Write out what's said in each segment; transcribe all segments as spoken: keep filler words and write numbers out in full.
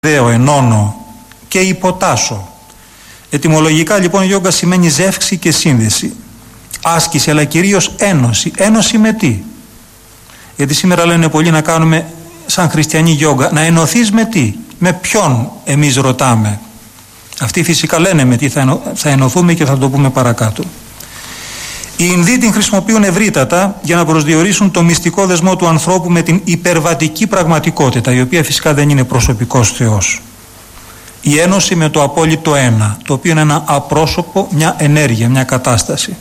δέω, ενώνω και υποτάσσω. Ετυμολογικά λοιπόν γιόγκα σημαίνει ζεύξη και σύνδεση, άσκηση, αλλά κυρίως ένωση. Ένωση με τι? Γιατί σήμερα λένε πολλοί να κάνουμε σαν χριστιανή γιόγκα, να ενωθείς με τι? Με ποιον εμείς ρωτάμε? Αυτοί φυσικά λένε με τι θα, ενω... θα ενωθούμε και θα το πούμε παρακάτω. Οι Ινδοί την χρησιμοποιούν ευρύτατα για να προσδιορίσουν το μυστικό δεσμό του ανθρώπου με την υπερβατική πραγματικότητα, η οποία φυσικά δεν είναι προσωπικός Θεός. Η ένωση με το απόλυτο ένα, το οποίο είναι ένα απρόσωπο, μια ενέργεια, μια κατάσταση.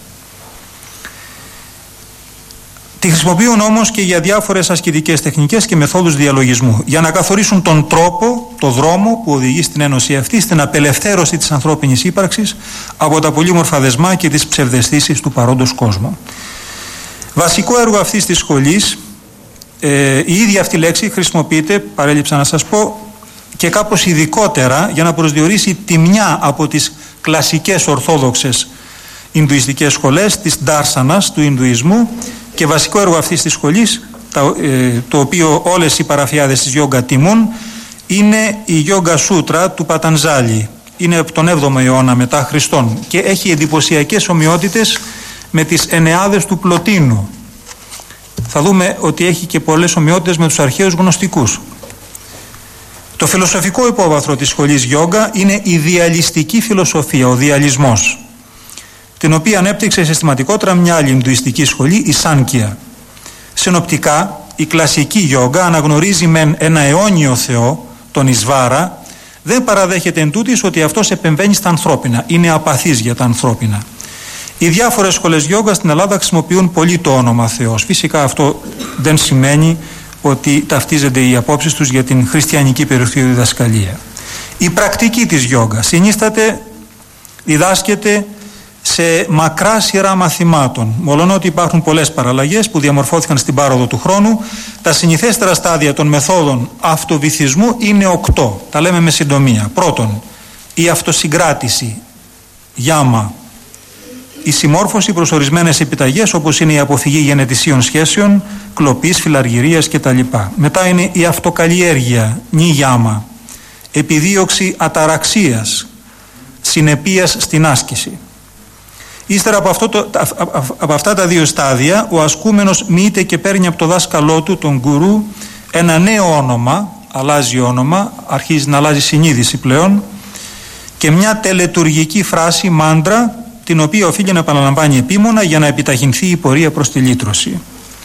Τη χρησιμοποιούν όμως και για διάφορες ασκητικές τεχνικές και μεθόδους διαλογισμού, για να καθορίσουν τον τρόπο, το δρόμο που οδηγεί στην ένωση αυτή, στην απελευθέρωση της ανθρώπινης ύπαρξης από τα πολύμορφα δεσμά και τις ψευδαισθήσεις του παρόντος κόσμου. Βασικό έργο αυτής της σχολής, ε, η ίδια αυτή λέξη χρησιμοποιείται, παρέλειψα να σας πω, και κάπως ειδικότερα για να προσδιορίσει τη μια από τις κλασικές ορθόδοξες Ινδουιστικές σχολές, της Ντάρσανας του Ινδουισμού, και βασικό έργο αυτής της σχολής, το οποίο όλες οι παραφιάδες της γιόγκα τιμούν, είναι η Γιόγκα Σούτρα του Πατανζάλη. Είναι από τον έβδομο αιώνα μετά Χριστόν και έχει εντυπωσιακές ομοιότητες με τις Ενεάδες του Πλωτίνου. Θα δούμε ότι έχει και πολλές ομοιότητες με τους αρχαίους γνωστικούς. Το φιλοσοφικό υπόβαθρο της σχολής γιόγκα είναι η διαλιστική φιλοσοφία, ο διαλισμός, την οποία ανέπτυξε συστηματικότερα μια άλλη Ινδουιστική σχολή, η Σάνκια. Συνοπτικά, η κλασική γιόγκα αναγνωρίζει μεν ένα αιώνιο Θεό, τον Ισβάρα, δεν παραδέχεται εν τούτης ότι αυτός επεμβαίνει στα ανθρώπινα, είναι απαθής για τα ανθρώπινα. Οι διάφορες σχολές γιόγκα στην Ελλάδα χρησιμοποιούν πολύ το όνομα Θεός. Φυσικά αυτό δεν σημαίνει ότι ταυτίζονται οι απόψεις τους για την χριστιανική περιοχή διδασκαλία. Η πρακτική της γιόγκα συνίσταται, διδάσκεται σε μακρά σειρά μαθημάτων. Μόλον ότι υπάρχουν πολλές παραλλαγές που διαμορφώθηκαν στην πάροδο του χρόνου, τα συνηθέστερα στάδια των μεθόδων αυτοβυθισμού είναι οκτώ. Τα λέμε με συντομία. Πρώτον, η αυτοσυγκράτηση, γιάμα, η συμμόρφωση προς ορισμένες επιταγές, όπως είναι η αποφυγή γενετησίων σχέσεων, κλοπής, φιλαργυρίας κτλ. Μετά είναι η αυτοκαλλιέργεια, νι γιάμα, επιδίωξη αταραξίας, συνεπίας στην άσκηση. Ύστερα από, αυτό το, από αυτά τα δύο στάδια, ο ασκούμενος μοιείται και παίρνει από το δάσκαλό του, τον γκουρού, ένα νέο όνομα, αλλάζει όνομα, αρχίζει να αλλάζει συνείδηση πλέον, και μια τελετουργική φράση, μάντρα, την οποία οφείλει να επαναλαμβάνει επίμονα για να επιταχυνθεί η πορεία προς τη λύτρωση.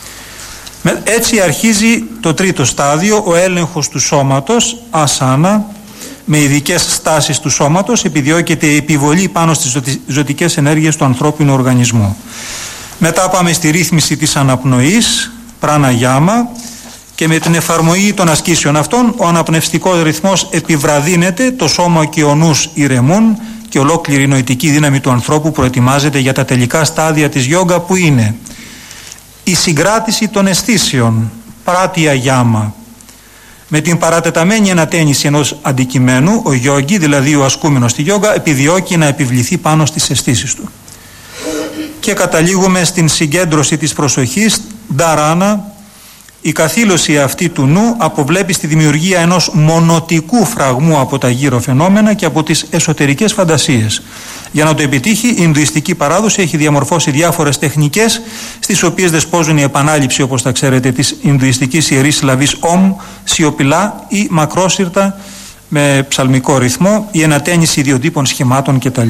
Έτσι αρχίζει το τρίτο στάδιο, ο έλεγχος του σώματος, ασάνα, με ειδικές στάσεις του σώματος, επιδιώκεται η επιβολή πάνω στις ζωτικές ενέργειες του ανθρώπινου οργανισμού. Μετά πάμε στη ρύθμιση της αναπνοής, πράνα γιάμα, και με την εφαρμογή των ασκήσεων αυτών ο αναπνευστικός ρυθμός επιβραδύνεται, το σώμα και ο νους ηρεμούν και ολόκληρη η νοητική δύναμη του ανθρώπου προετοιμάζεται για τα τελικά στάδια της γιόγκα, που είναι η συγκράτηση των αισθήσεων, πράτια γιάμα. Με την παρατεταμένη ανατένιση ενός αντικειμένου, ο γιόγκι, δηλαδή ο ασκούμενος στη γιόγκα, επιδιώκει να επιβληθεί πάνω στις αισθήσεις του. Και καταλήγουμε στην συγκέντρωση της προσοχής, νταράνα. Η καθήλωση αυτή του νου αποβλέπει στη δημιουργία ενός μονοτικού φραγμού από τα γύρω φαινόμενα και από τις εσωτερικές φαντασίες. Για να το επιτύχει, η Ινδουιστική παράδοση έχει διαμορφώσει διάφορες τεχνικές, στις οποίες δεσπόζουν η επανάληψη, όπως τα ξέρετε, της Ινδουιστικής ιερής συλλαβής Ομ, σιωπηλά ή μακρόσυρτα με ψαλμικό ρυθμό, η ενατένιση ιδιοτύπων σχημάτων κτλ.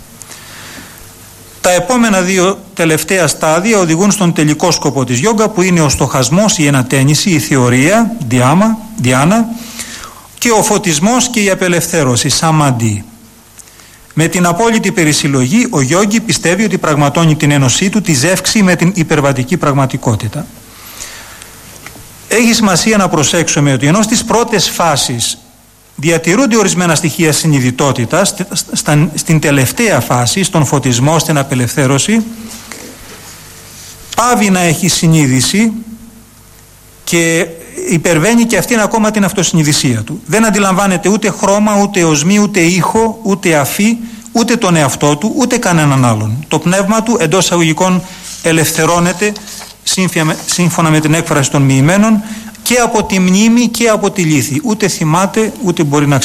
Τα επόμενα δύο τελευταία στάδια οδηγούν στον τελικό σκοπό της γιόγκα, που είναι ο στοχασμός, η ενατένιση, η θεωρία, διάμα, διάνα, και ο φωτισμός και η απελευθέρωση, σαμαντί. Με την απόλυτη περισυλλογή, ο γιόγκι πιστεύει ότι πραγματώνει την ένωσή του, τη ζεύξη με την υπερβατική πραγματικότητα. Έχει σημασία να προσέξουμε ότι ενώ στις πρώτες φάσεις διατηρούνται ορισμένα στοιχεία συνειδητότητας, στην τελευταία φάση, στον φωτισμό, στην απελευθέρωση, πάβει να έχει συνείδηση και υπερβαίνει και αυτήν ακόμα την αυτοσυνειδησία του. Δεν αντιλαμβάνεται ούτε χρώμα, ούτε οσμή, ούτε ήχο, ούτε αφή, ούτε τον εαυτό του, ούτε κανέναν άλλον. Το πνεύμα του εντός εισαγωγικών ελευθερώνεται σύμφωνα με την έκφραση των μοιημένων και από τη μνήμη και από τη λύθη. Ούτε θυμάται, ούτε μπορεί να